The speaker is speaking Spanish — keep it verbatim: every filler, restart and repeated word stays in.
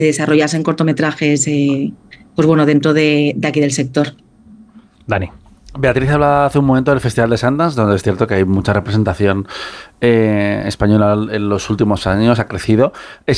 desarrollasen cortometrajes, eh, pues bueno, dentro de, de aquí del sector. Dani. Beatriz hablaba hace un momento del Festival de Sundance, donde es cierto que hay mucha representación eh, española en los últimos años, ha crecido. Es